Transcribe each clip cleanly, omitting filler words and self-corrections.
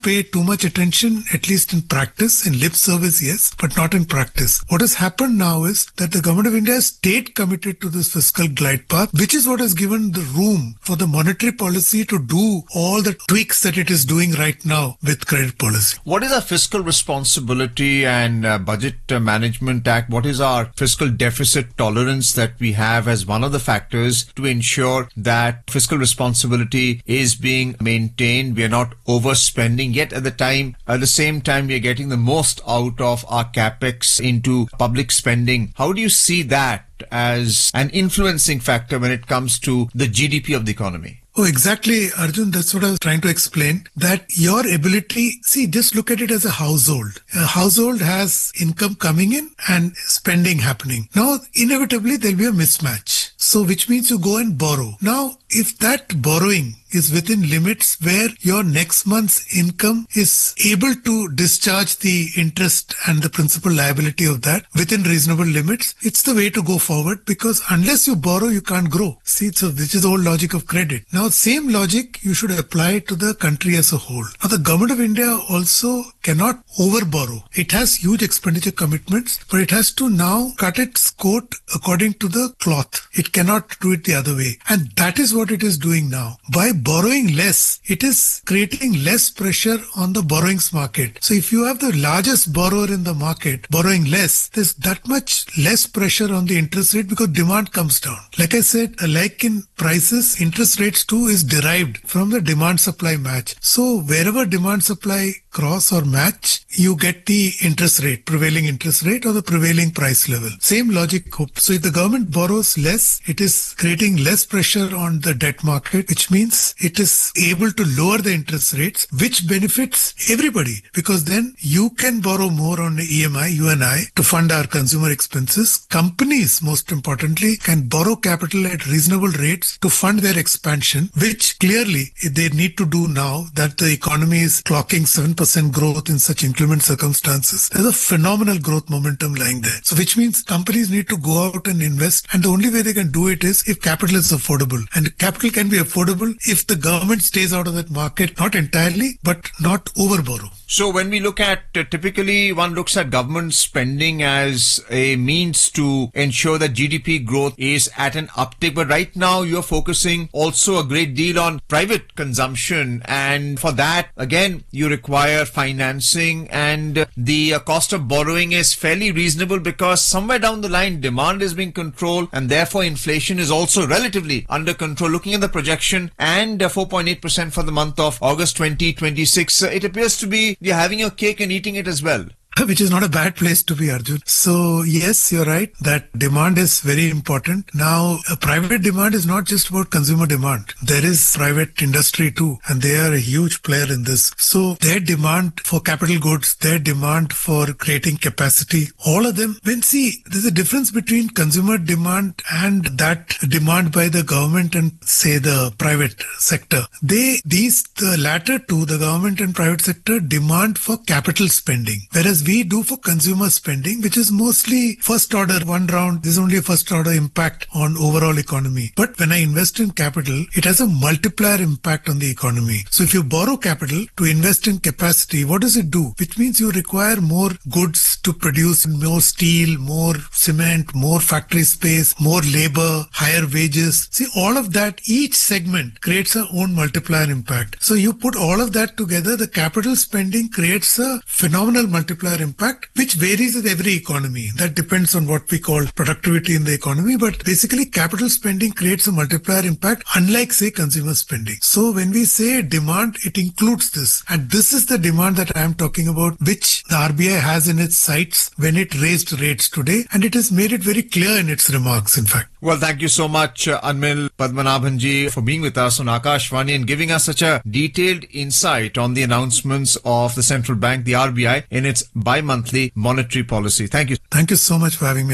pay too much attention, at least in practice. In lip service, yes, but not in practice. What has happened now is that the Government of India has stayed committed to this fiscal glide path, which is what has given the room for the monetary policy to do all the tweaks that it is doing right now with credit policy. What is our fiscal responsibility and Budget Management Act? What is our fiscal deficit tolerance that we have as one of the factors to ensure that fiscal responsibility is being maintained? We are not overspending, yet at the same time, we are getting the most out of our capex into public spending. How do you see that as an influencing factor when it comes to the GDP of the economy? Oh, exactly, Arjun. That's what I was trying to explain. That your ability, just look at it as a household. A household has income coming in and spending happening. Now, inevitably, there'll be a mismatch. So, which means you go and borrow. Now, if that borrowing is within limits where your next month's income is able to discharge the interest and the principal liability of that within reasonable limits, it's the way to go forward, because unless you borrow, you can't grow. So this is the whole logic of credit. Now, same logic you should apply to the country as a whole. Now, the Government of India also cannot overborrow. It has huge expenditure commitments, but it has to now cut its coat according to the cloth. It cannot do it the other way. And that is what it is doing now. By borrowing less, it is creating less pressure on the borrowings market. So if you have the largest borrower in the market borrowing less, there's that much less pressure on the interest rate because demand comes down. Like I said, like in prices, interest rates too is derived from the demand-supply match. So wherever demand-supply cross or match, you get the interest rate, prevailing interest rate or the prevailing price level. Same logic. So if the government borrows less, it is creating less pressure on the debt market, which means it is able to lower the interest rates, which benefits everybody, because then you can borrow more on the EMI, you and I, to fund our consumer expenses. Companies, most importantly, can borrow capital at reasonable rates to fund their expansion, which clearly they need to do now that the economy is clocking 7% growth in such inclement circumstances. There's a phenomenal growth momentum lying there. So which means companies need to go out and invest, and the only way they can do it is if capital is affordable. And capital can be affordable if the government stays out of that market, not entirely, but not overborrow. So when we look at, typically one looks at government spending as a means to ensure that GDP growth is at an uptick. But right now you're focusing also a great deal on private consumption. And for that, again, you require financing, and the cost of borrowing is fairly reasonable because somewhere down the line demand is being controlled and therefore inflation is also relatively under control. Looking at the projection and 4.8% for the month of August 2026, it appears to be you're having your cake and eating it as well. Which is not a bad place to be, Arjun. So yes, you're right that demand is very important. Now, private demand is not just about consumer demand. There is private industry too, and they are a huge player in this. So their demand for capital goods, their demand for creating capacity, all of them, there's a difference between consumer demand and that demand by the government and say the private sector. The latter two, the government and private sector, demand for capital spending, whereas we do for consumer spending, which is mostly first order, one round. There's only a first order impact on overall economy. But when I invest in capital, it has a multiplier impact on the economy. So if you borrow capital to invest in capacity, what does it do? Which means you require more goods to produce, more steel, more cement, more factory space, more labor, higher wages. See, all of that, each segment creates its own multiplier impact. So you put all of that together, the capital spending creates a phenomenal multiplier impact, which varies with every economy. That depends on what we call productivity in the economy. But basically, capital spending creates a multiplier impact, unlike, say, consumer spending. So when we say demand, it includes this. And this is the demand that I am talking about, which the RBI has in its sights when it raised rates today. And it has made it very clear in its remarks, in fact. Well, thank you so much, Anmil Padmanabhanji, for being with us on Akashvani and giving us such a detailed insight on the announcements of the central bank, the RBI, in its bi-monthly monetary policy. Thank you. Thank you so much for having me, Arjun.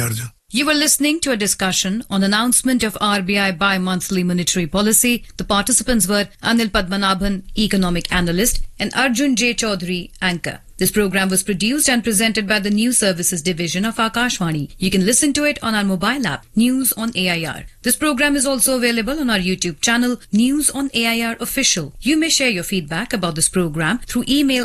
You were listening to a discussion on announcement of RBI bi-monthly monetary policy. The participants were Anil Padmanabhan, economic analyst, and Arjun J. Chaudhary, anchor. This program was produced and presented by the News Services Division of Akashvani. You can listen to it on our mobile app, News on AIR. This program is also available on our YouTube channel, News on AIR Official. You may share your feedback about this program through email